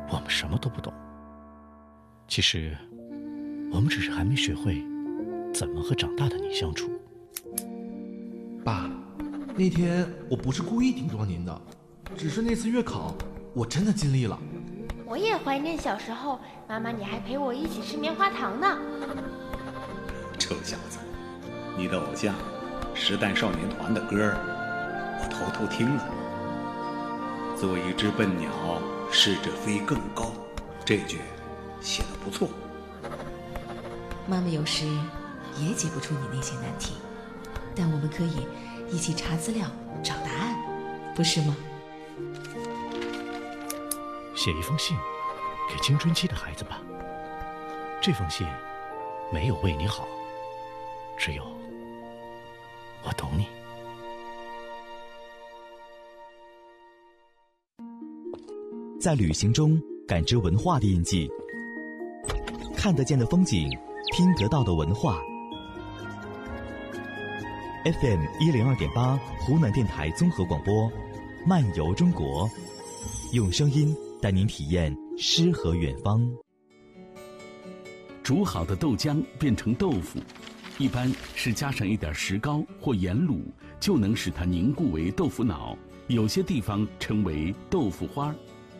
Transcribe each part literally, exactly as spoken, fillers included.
我们什么都不懂。其实，我们只是还没学会怎么和长大的你相处。 爸，那天我不是故意顶撞您的，只是那次月考我真的尽力了。 我也怀念小时候，妈妈你还陪我一起吃棉花糖呢。 臭小子，你的偶像时代少年团的歌我偷偷听了。做一只笨鸟，试着飞更高，这句写得不错。 妈妈有时也解不出你那些难题，但我们可以一起查资料找答案，不是吗？ 写一封信给青春期的孩子吧。这封信没有为你好，只有我懂你。 在旅行中感知文化的印记，看得见的风景，听得到的文化。F M 一零二点八，湖南电台综合广播，漫游中国，用声音带您体验诗和远方。 煮好的豆浆变成豆腐，一般是加上一点石膏或盐卤，就能使它凝固为豆腐脑。有些地方称为豆腐花。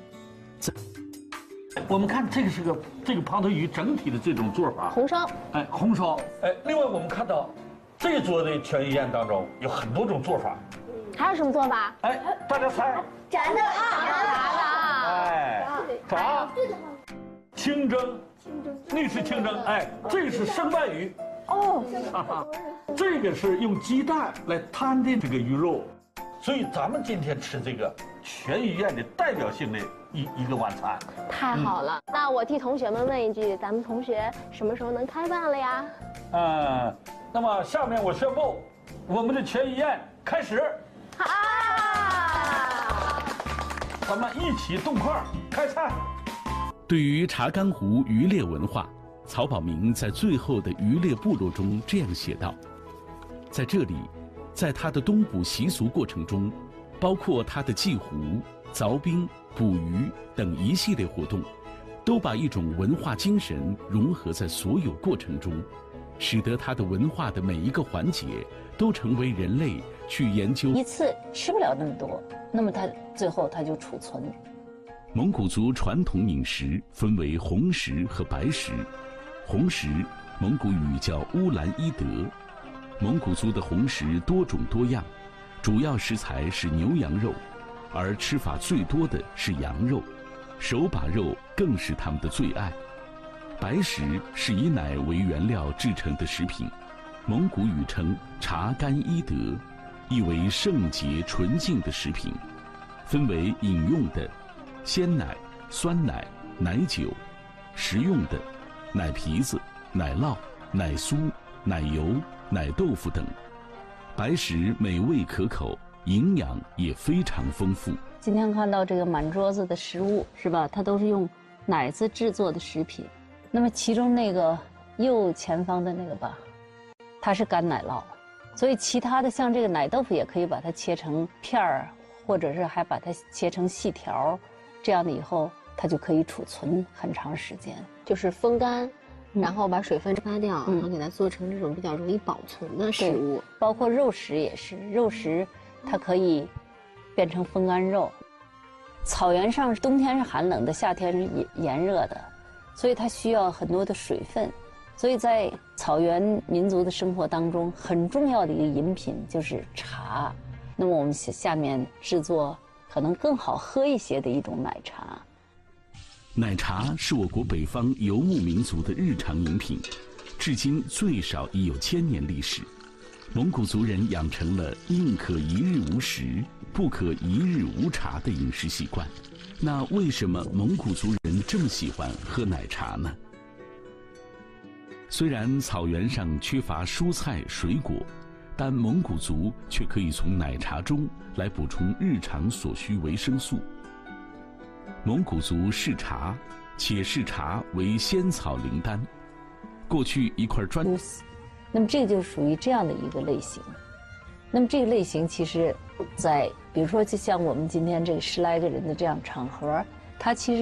我们看这个是个这个胖头鱼整体的这种做法， 红烧， 哎，红烧，哎，另外我们看到这桌的全鱼宴当中有很多种做法， 还有什么做法？ 哎，大家猜， 炸的啊，炸的， 哎，炸，清蒸，那是清蒸，哎，这是生鳗鱼， 哦， 哈哈，这个是用鸡蛋来摊的这个鱼肉，所以咱们今天吃这个全鱼宴的代表性的一一个晚餐。 太好了，嗯、那我替同学们问一句，咱们同学什么时候能开饭了呀？ 嗯，那么下面我宣布，我们的全鱼宴开始。 啊！ 咱们一起动筷开菜。 对于查干湖渔猎文化，曹保明在最后的渔猎部落中这样写道：在这里，在他的东捕习俗过程中，包括他的祭湖、凿冰、捕鱼等一系列活动，都把一种文化精神融合在所有过程中，使得他的文化的每一个环节都成为人类去研究。 一次吃不了那么多，那么他最后他就储存。 蒙古族传统饮食分为红食和白食。红食蒙古语叫乌兰伊德。蒙古族的红食多种多样，主要食材是牛羊肉，而吃法最多的是羊肉，手把肉更是他们的最爱。白食是以奶为原料制成的食品，蒙古语称查干伊德，意为圣洁纯净的食品，分为饮用的鲜奶、酸奶、奶酒；食用的奶皮子、奶酪、奶酥、奶油、奶豆腐等。白食美味可口，营养也非常丰富。 今天看到这个满桌子的食物，是吧？它都是用奶子制作的食品。那么其中那个右前方的那个吧，它是干奶酪，所以其他的像这个奶豆腐也可以把它切成片儿，或者是还把它切成细条，这样的以后它就可以储存很长时间， 就是风干。然后把水分发掉， 嗯、 然后给它做成这种比较容易保存的食物。 包括肉食也是，肉食它可以变成风干肉。草原上冬天是寒冷的，夏天是炎炎热的，所以它需要很多的水分。所以在草原民族的生活当中，很重要的一个饮品就是茶。那么我们下面制作可能更好喝一些的一种奶茶。 奶茶是我国北方游牧民族的日常饮品，至今最少已有千年历史。蒙古族人养成了宁可一日无食，不可一日无茶的饮食习惯。那为什么蒙古族人这么喜欢喝奶茶呢？虽然草原上缺乏蔬菜水果，但蒙古族却可以从奶茶中来补充日常所需维生素。蒙古族嗜茶，且视茶为仙草灵丹。过去一块砖， 那么这个就属于这样的一个类型。那么这个类型其实在，比如说就像我们今天这个十来个人的这样场合，它其实